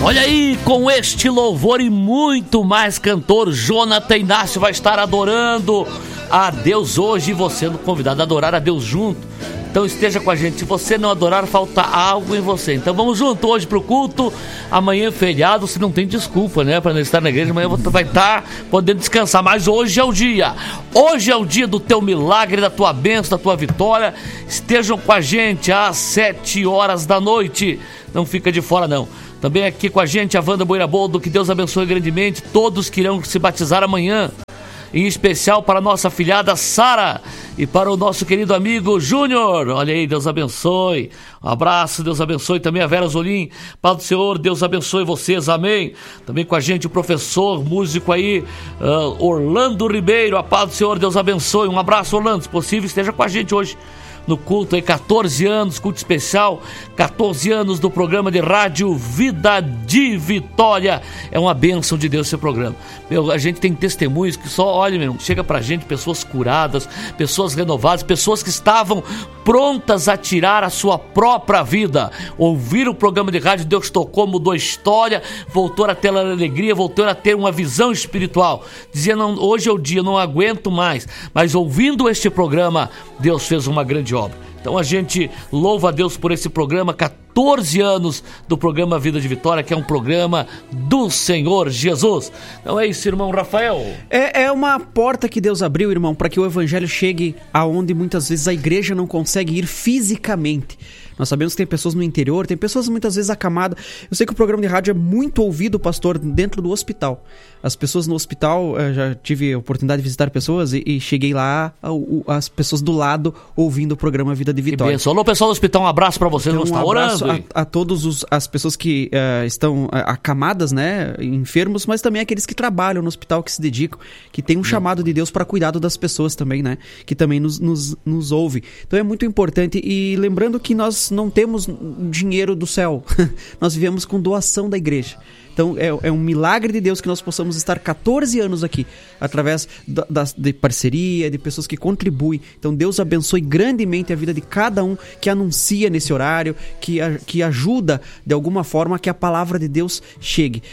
Olha aí, com este louvor e muito mais, cantor Jonathan Inácio vai estar adorando a Deus hoje e você é convidado a adorar a Deus junto. Então esteja com a gente. Se você não adorar, falta algo em você. Então vamos junto hoje pro culto. Amanhã é feriado, você não tem desculpa, né, para não estar na igreja. Amanhã você vai estar podendo descansar, mas hoje é o dia. Hoje é o dia do teu milagre, da tua bênção, da tua vitória. Estejam com a gente às 7 horas da noite. Não fica de fora não. Também aqui com a gente a Wanda Boiraboldo, que Deus abençoe grandemente todos que irão se batizar amanhã, em especial para a nossa filhada Sara e para o nosso querido amigo Júnior. Olha aí, Deus abençoe, um abraço, Deus abençoe também a Vera Zolim, Pai do Senhor, Deus abençoe vocês, amém. Também com a gente o professor, músico aí, Orlando Ribeiro, a paz do Senhor, Deus abençoe, um abraço Orlando, se possível esteja com a gente hoje no culto aí, 14 anos, culto especial, 14 anos do programa de rádio Vida de Vitória. É uma bênção de Deus esse programa. Meu, a gente tem testemunhos que só, olha, meu, chega pra gente pessoas curadas, pessoas renovadas, pessoas que estavam prontas a tirar a sua própria vida. Ouviram o programa de rádio, Deus tocou, mudou a história, voltou a ter alegria, voltou a ter uma visão espiritual. Dizia, não, hoje é o dia, não aguento mais. Mas ouvindo este programa, Deus fez uma grande obra. Então a gente louva a Deus por esse programa, 14 anos do programa Vida de Vitória, que é um programa do Senhor Jesus. Não é isso, irmão Rafael? É uma porta que Deus abriu, irmão, para que o evangelho chegue aonde muitas vezes a igreja não consegue ir fisicamente. Nós sabemos que tem pessoas no interior, tem pessoas muitas vezes acamadas. Eu sei que o programa de rádio é muito ouvido, pastor, dentro do hospital. As pessoas no hospital, já tive a oportunidade de visitar pessoas e cheguei lá, as pessoas do lado ouvindo o programa Vida de Vitória. Alô, pessoal do hospital, um abraço para vocês. Então, não está orando. A todas as pessoas que estão acamadas, né, enfermos, mas também aqueles que trabalham no hospital, que se dedicam, que tem um chamado de Deus para cuidado das pessoas também, né, que também nos ouve. Então é muito importante, e lembrando que nós não temos dinheiro do céu, nós vivemos com doação da igreja. Então é um milagre de Deus que nós possamos estar 14 anos aqui, através de parceria, de pessoas que contribuem. Então Deus abençoe grandemente a vida de cada um que anuncia nesse horário, que ajuda de alguma forma que a palavra de Deus chegue.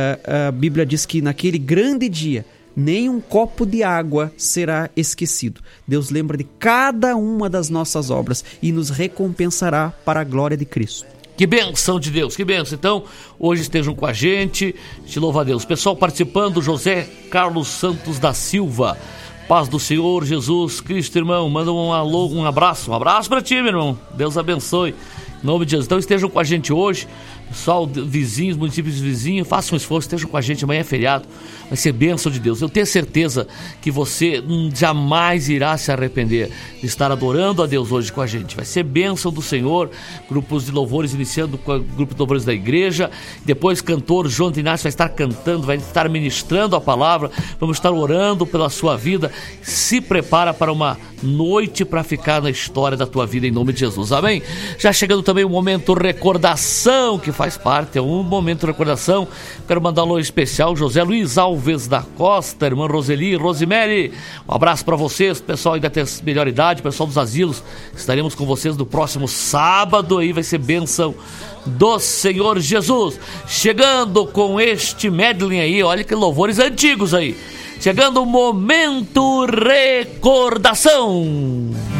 A Bíblia diz que naquele grande dia, nem um copo de água será esquecido. Deus lembra de cada uma das nossas obras e nos recompensará para a glória de Cristo. Que bênção de Deus, que bênção. Então, hoje estejam com a gente, te louva a Deus. Pessoal participando, José Carlos Santos da Silva, paz do Senhor Jesus Cristo, irmão, manda um alô, um abraço para ti, meu irmão, Deus abençoe, em nome de Jesus. Então estejam com a gente hoje, pessoal, vizinhos, municípios vizinhos, façam um esforço, estejam com a gente, amanhã é feriado, vai ser bênção de Deus. Eu tenho certeza que você jamais irá se arrepender de estar adorando a Deus hoje com a gente. Vai ser bênção do Senhor, grupos de louvores iniciando com o grupo de louvores da igreja, depois cantor Jonathan Inácio vai estar cantando, vai estar ministrando a palavra, vamos estar orando pela sua vida. Se prepara para uma noite para ficar na história da tua vida, em nome de Jesus, amém? Já chegando também o momento recordação, que faz parte, é um momento de recordação. Quero mandar um alô especial, José Luiz Alves da Costa, irmã Roseli, Rosemary, um abraço para vocês, pessoal ainda tem melhor idade, pessoal dos asilos, estaremos com vocês no próximo sábado, aí vai ser bênção do Senhor Jesus. Chegando com este medley aí, olha que louvores antigos aí, chegando o momento recordação.